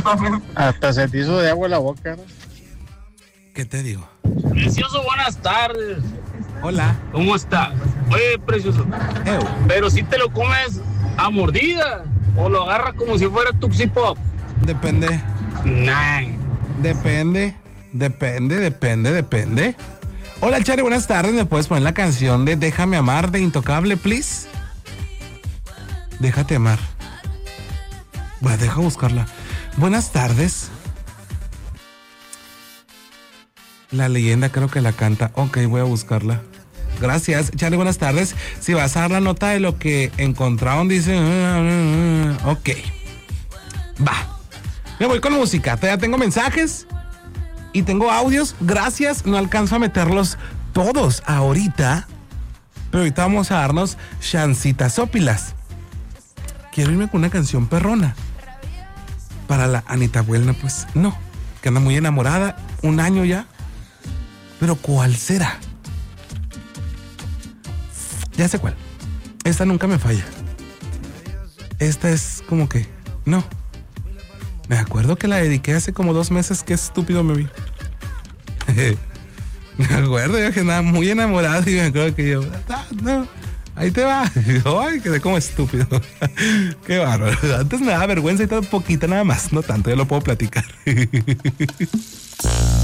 Hasta se te hizo de agua la boca, ¿no? ¿Qué te digo? Precioso, buenas tardes. Hola. ¿Cómo está? Oye, Precioso, pero si te lo comes a mordida o lo agarras como si fuera Tupsi Pop. Depende. Nah. Depende. Hola, Chari, buenas tardes. ¿Me puedes poner la canción de Déjame amar de Intocable, please? Déjate amar. Bueno, deja buscarla. Buenas tardes. La leyenda creo que la canta. Ok, voy a buscarla. Gracias. Charlie, buenas tardes. Si vas a dar la nota de lo que encontraron, dice... Ok. Va. Me voy con música. Todavía tengo mensajes y tengo audios. Gracias. No alcanzo a meterlos todos ahorita. Pero ahorita vamos a darnos chancitas ópilas. Quiero irme con una canción perrona. Para la Anita Buelna, pues no. Que anda muy enamorada. 1 año ya. Pero ¿cuál será? Ya sé cuál. Esta nunca me falla. Esta es como que... No. Me acuerdo que la dediqué hace como 2 meses. Qué estúpido me vi. Me acuerdo yo que andaba muy enamorado y me acuerdo que yo... No, ahí te va. Ay, quedé como estúpido. Qué bárbaro. Antes me daba vergüenza y todo poquita nada más. No tanto, yo lo puedo platicar.